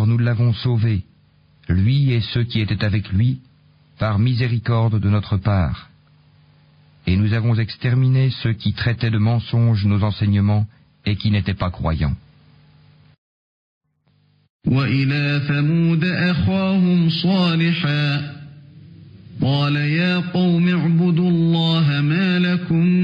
Alors nous l'avons sauvé, lui et ceux qui étaient avec lui, par miséricorde de notre part. Et nous avons exterminé ceux qui traitaient de mensonges nos enseignements et qui n'étaient pas croyants. وإلى ثمود أخاهم صالحا قال يا قوم اعبدوا الله ما لكم